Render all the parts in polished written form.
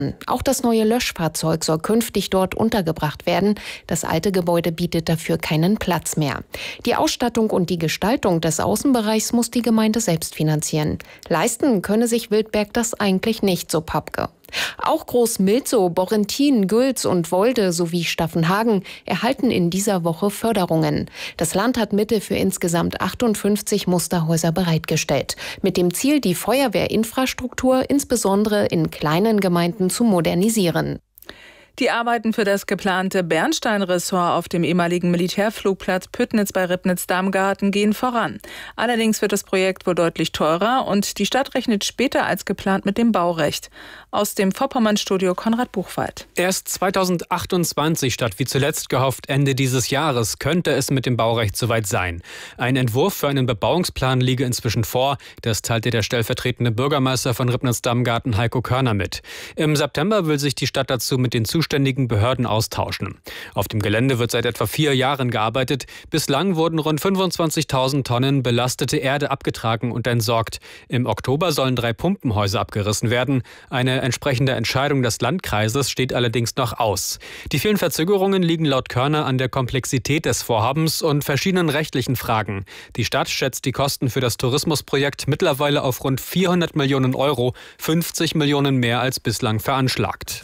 Auch das neue Löschfahrzeug soll künftig dort untergebracht werden. Das alte Gebäude bietet dafür keinen Platz mehr. Die Ausstattung und die Gestaltung des Außenbereichs muss die Gemeinde selbst finanzieren. Leisten könne sich Wildberg das eigentlich nicht, so Papke. Auch Groß-Milzow, Borrentin, Gülz und Wolde sowie Staffenhagen erhalten in dieser Woche Förderungen. Das Land hat Mittel für insgesamt 58 Musterhäuser bereitgestellt, mit dem Ziel, die Feuerwehrinfrastruktur insbesondere in kleinen Gemeinden zu modernisieren. Die Arbeiten für das geplante Bernstein-Ressort auf dem ehemaligen Militärflugplatz Püttnitz bei Ribnitz-Damgarten gehen voran. Allerdings wird das Projekt wohl deutlich teurer und die Stadt rechnet später als geplant mit dem Baurecht. Aus dem Vorpommern-Studio Konrad Buchwald. Erst 2028 statt wie zuletzt gehofft Ende dieses Jahres könnte es mit dem Baurecht soweit sein. Ein Entwurf für einen Bebauungsplan liege inzwischen vor. Das teilte der stellvertretende Bürgermeister von Ribnitz-Damgarten Heiko Körner mit. Im September will sich die Stadt dazu mit den zuständigen Behörden austauschen. Auf dem Gelände wird seit etwa 4 Jahren gearbeitet. Bislang wurden rund 25.000 Tonnen belastete Erde abgetragen und entsorgt. Im Oktober sollen 3 Pumpenhäuser abgerissen werden. Eine entsprechende Entscheidung des Landkreises steht allerdings noch aus. Die vielen Verzögerungen liegen laut Körner an der Komplexität des Vorhabens und verschiedenen rechtlichen Fragen. Die Stadt schätzt die Kosten für das Tourismusprojekt mittlerweile auf rund 400 Millionen Euro, 50 Millionen mehr als bislang veranschlagt.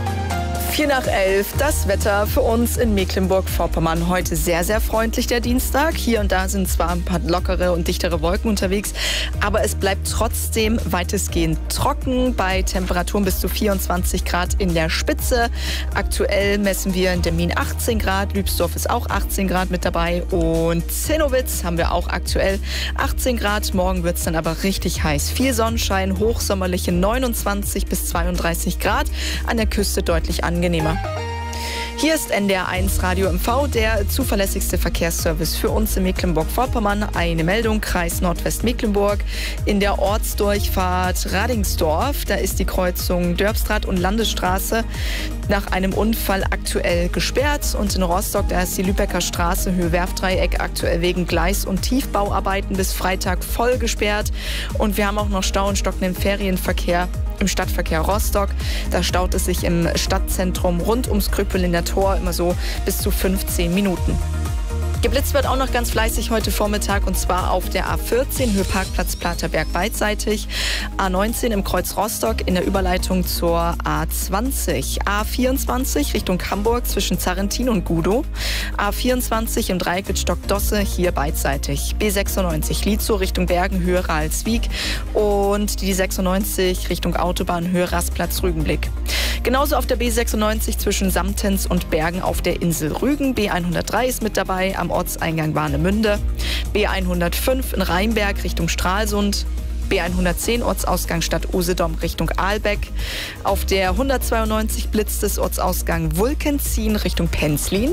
10:04, das Wetter für uns in Mecklenburg-Vorpommern. Heute sehr, sehr freundlich, der Dienstag. Hier und da sind zwar ein paar lockere und dichtere Wolken unterwegs, aber es bleibt trotzdem weitestgehend trocken bei Temperaturen bis zu 24 Grad in der Spitze. Aktuell messen wir in Demmin 18 Grad, Lübsdorf ist auch 18 Grad mit dabei und Zennowitz haben wir auch aktuell 18 Grad. Morgen wird es dann aber richtig heiß. Viel Sonnenschein, hochsommerliche 29 bis 32 Grad, an der Küste deutlich angenehmer. Hier ist NDR1 Radio MV, der zuverlässigste Verkehrsservice für uns in Mecklenburg-Vorpommern. Eine Meldung, Kreis Nordwestmecklenburg. In der Ortsdurchfahrt Radingsdorf, da ist die Kreuzung Dörbstraat und Landesstraße nach einem Unfall aktuell gesperrt. Und in Rostock, da ist die Lübecker Straße, Höhe Werftdreieck, aktuell wegen Gleis- und Tiefbauarbeiten bis Freitag voll gesperrt. Und wir haben auch noch Stau und stockenden Ferienverkehr im Stadtverkehr Rostock. Da staut es sich im Stadtzentrum rund ums Krüppeliner Tor immer so bis zu 15 Minuten. Geblitzt wird auch noch ganz fleißig heute Vormittag und zwar auf der A14, Höhe Parkplatz Platerberg beidseitig, A19 im Kreuz Rostock in der Überleitung zur A20, A24 Richtung Hamburg zwischen Zarrentin und Gudow, A24 im Dreieck mit Stockdosse hier beidseitig, B96 Lietzow Richtung Bergen, Höhe Ralswiek und die 96 Richtung Autobahn, Höhe Rastplatz Rügenblick. Genauso auf der B96 zwischen Samtens und Bergen auf der Insel Rügen, B103 ist mit dabei am Ortseingang Warnemünde, B105 in Rheinberg Richtung Stralsund, B110 Ortsausgang Stadt Usedom Richtung Ahlbeck. Auf der 192 blitzt es Ortsausgang Wulkenzien Richtung Penzlin.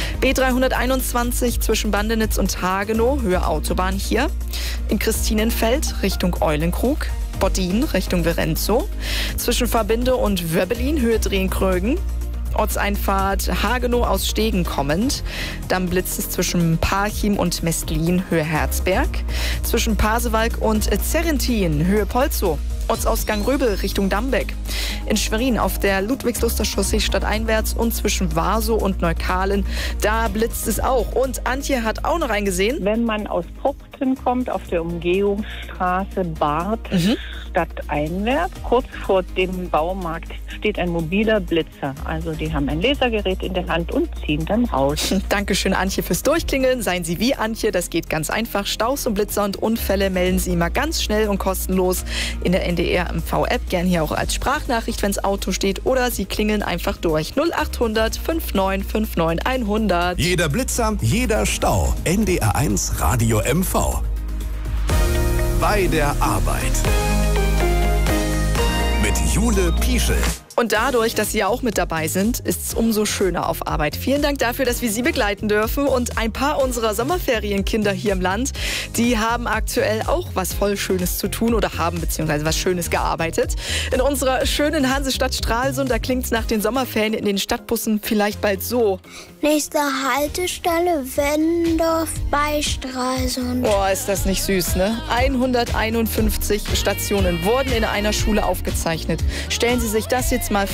B321 zwischen Bandenitz und Hagenow, Höhe Autobahn hier. In Christinenfeld Richtung Eulenkrug. Boddin Richtung Verenzow. Zwischen Verbinde und Wöbbelin, Höhe Drehenkrögen. Ortseinfahrt Hagenow aus Stegen kommend. Dann blitzt es zwischen Parchim und Mestlin, Höhe Herzberg. Zwischen Pasewalk und Zerrentin, Höhe Polzow. Ortsausgang Röbel Richtung Dambeck. In Schwerin auf der Ludwigsluster Chaussee stadteinwärts und zwischen Warsow und Neukalen, da blitzt es auch. Und Antje hat auch noch eingesehen. Wenn man aus Pruchten kommt, auf der Umgehungsstraße Barth, stadteinwärts, kurz vor dem Baumarkt steht ein mobiler Blitzer. Also die haben ein Lasergerät in der Hand und ziehen dann raus. Dankeschön, Antje, fürs Durchklingeln. Seien Sie wie Antje, das geht ganz einfach. Staus und Blitzer und Unfälle melden Sie immer ganz schnell und kostenlos in der NDR MV-App. Gern hier auch als Sprachnachricht, wenn das Auto steht. Oder Sie klingeln einfach durch. 0800 5959 100. Jeder Blitzer, jeder Stau. NDR1 Radio MV. Bei der Arbeit. Mit Jule Pieschel. Und dadurch, dass Sie auch mit dabei sind, ist es umso schöner auf Arbeit. Vielen Dank dafür, dass wir Sie begleiten dürfen. Und ein paar unserer Sommerferienkinder hier im Land, die haben aktuell auch was voll Schönes zu tun oder haben beziehungsweise was Schönes gearbeitet. In unserer schönen Hansestadt Stralsund, da klingt es nach den Sommerferien in den Stadtbussen vielleicht bald so. Nächste Haltestelle Wendorf bei Stralsund. Boah, ist das nicht süß, ne? 151 Stationen wurden in einer Schule aufgezeichnet. Stellen Sie sich das jetzt mal